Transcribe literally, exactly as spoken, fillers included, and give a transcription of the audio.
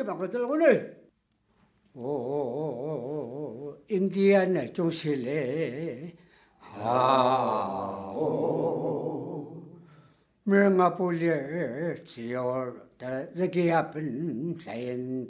나가들고네. 오, 인디안의 중실에 하오 명아불려 지어 더 저기 앞은 자연